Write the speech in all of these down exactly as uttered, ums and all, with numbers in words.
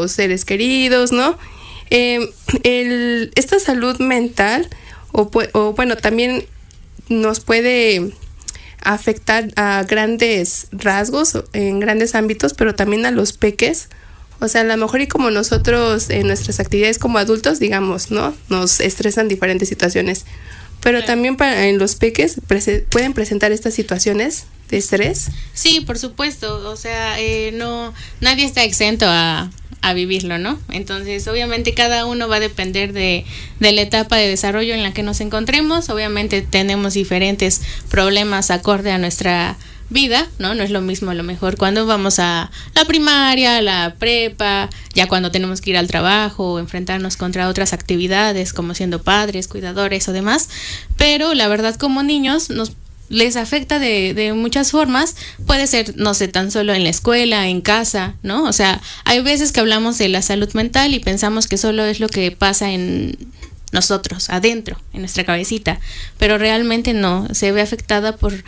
nuestros seres queridos, ¿no? Eh, el, esta salud mental, o, o bueno, también nos puede afectar a grandes rasgos, en grandes ámbitos, pero también a los peques. O sea, a lo mejor y como nosotros en nuestras actividades como adultos, digamos, ¿no? Nos estresan diferentes situaciones. Pero claro, también para en los peques prese- pueden presentar estas situaciones de estrés. Sí, por supuesto. O sea, eh, no, nadie está exento a, a vivirlo, ¿no? Entonces, obviamente cada uno va a depender de, de la etapa de desarrollo en la que nos encontremos. Obviamente tenemos diferentes problemas acorde a nuestra vida, ¿no? No es lo mismo a lo mejor cuando vamos a la primaria, la prepa, ya cuando tenemos que ir al trabajo, enfrentarnos contra otras actividades como siendo padres, cuidadores o demás, pero la verdad como niños nos les afecta de, de muchas formas. Puede ser, no sé, tan solo en la escuela, en casa, ¿no? O sea, hay veces que hablamos de la salud mental y pensamos que solo es lo que pasa en nosotros, adentro, en nuestra cabecita, pero realmente no, se ve afectada por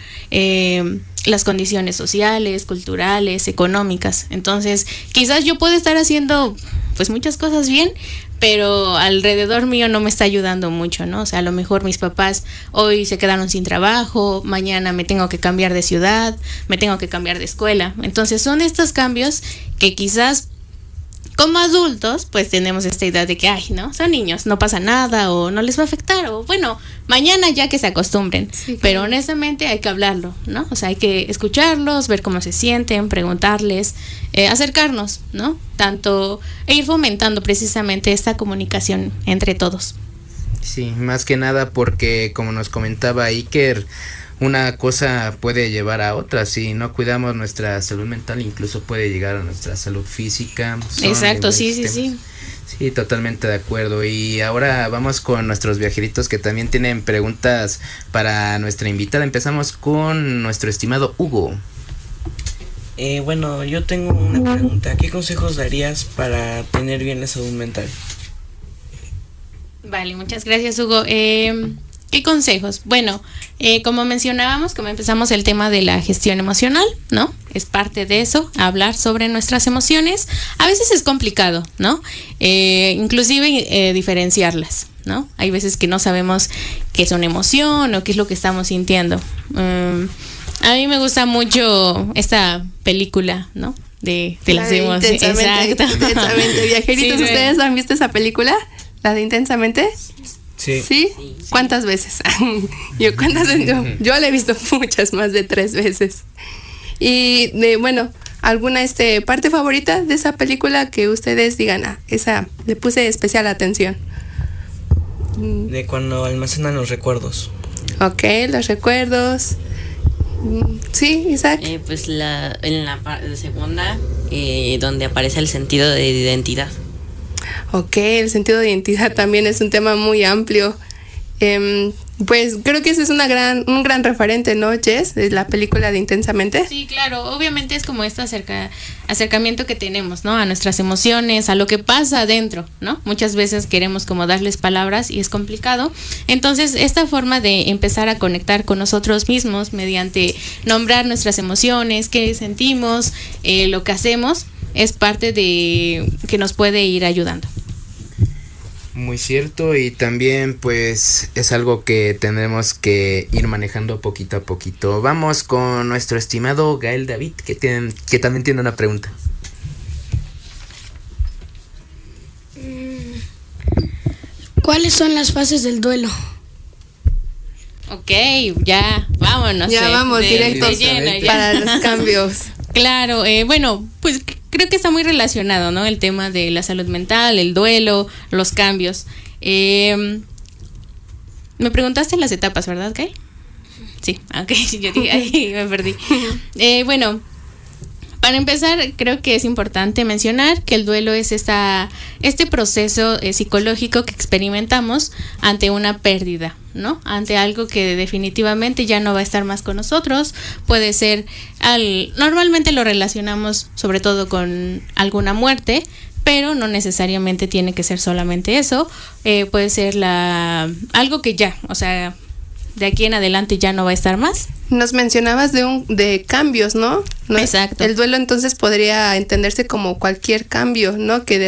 eh, las condiciones sociales, culturales, económicas. Entonces, quizás yo puedo estar haciendo pues muchas cosas bien, pero alrededor mío no me está ayudando mucho, ¿no? O sea, a lo mejor mis papás hoy se quedaron sin trabajo, mañana me tengo que cambiar de ciudad, me tengo que cambiar de escuela. Entonces, son estos cambios que quizás como adultos, pues tenemos esta idea de que, ay, ¿no? Son niños, no pasa nada o no les va a afectar o bueno, mañana ya que se acostumbren. Sí, claro. Pero honestamente hay que hablarlo, ¿no? O sea, hay que escucharlos, ver cómo se sienten, preguntarles, eh, acercarnos, ¿no? Tanto, e ir fomentando precisamente esta comunicación entre todos. Sí, más que nada porque, como nos comentaba Iker, una cosa puede llevar a otra. Si no cuidamos nuestra salud mental, incluso puede llegar a nuestra salud física. Exacto, sí, sí, sí. Sí, totalmente de acuerdo. Y ahora vamos con nuestros viajeritos que también tienen preguntas para nuestra invitada. Empezamos con nuestro estimado Hugo. Eh, bueno, yo tengo una pregunta. ¿Qué consejos darías para tener bien la salud mental? Vale, muchas gracias, Hugo. Eh... ¿Qué consejos? Bueno, eh, como mencionábamos, como empezamos el tema de la gestión emocional, ¿no? Es parte de eso, hablar sobre nuestras emociones. A veces es complicado, ¿no? Eh, inclusive eh, diferenciarlas, ¿no? Hay veces que no sabemos qué es una emoción o qué es lo que estamos sintiendo. Um, a mí me gusta mucho esta película, ¿no? De, de las emociones. Intensamente, intensamente. Viajeritos, sí, ¿ustedes han visto esa película? ¿La de Intensamente? Sí. ¿Sí? ¿Cuántas veces? yo, ¿cuántas veces? Yo, yo la he visto muchas, más de tres veces. Y de, bueno, ¿alguna este parte favorita de esa película que ustedes digan, ah, esa le puse especial atención? De cuando almacenan los recuerdos. Ok, los recuerdos. Sí, Isaac. Eh, pues la, en la segunda, eh, donde aparece el sentido de identidad. Ok, el sentido de identidad también es un tema muy amplio. Eh, pues creo que ese es una gran, un gran referente, ¿no, Jess? De la película de Intensamente. Sí, claro, obviamente es como este acerca, acercamiento que tenemos, ¿no? A nuestras emociones, a lo que pasa adentro, ¿no? Muchas veces queremos como darles palabras y es complicado. Entonces, esta forma de empezar a conectar con nosotros mismos mediante nombrar nuestras emociones, qué sentimos, eh, lo que hacemos, es parte de que nos puede ir ayudando. Muy cierto, y también pues es algo que tendremos que ir manejando poquito a poquito. Vamos con nuestro estimado Gael David, que, tiene, que también tiene una pregunta. ¿Cuáles son las fases del duelo? Ok, ya, vámonos. Ya eh, vamos de, directo de lleno, para los cambios. Claro, eh, bueno, pues creo que está muy relacionado, ¿no? El tema de la salud mental, el duelo, los cambios. Eh, me preguntaste las etapas, ¿verdad, Kay? Sí, ok, yo dije, ahí me perdí. Eh, bueno, para empezar, creo que es importante mencionar que el duelo es esta, este proceso eh, psicológico que experimentamos ante una pérdida, ¿no? Ante algo que definitivamente ya no va a estar más con nosotros. Puede ser, al, normalmente lo relacionamos sobre todo con alguna muerte, pero no necesariamente tiene que ser solamente eso. Eh, puede ser la algo que ya, o sea, de aquí en adelante ya no va a estar más. Nos mencionabas de un de cambios, ¿no? ¿No? Exacto. El duelo entonces podría entenderse como cualquier cambio, ¿no? Que de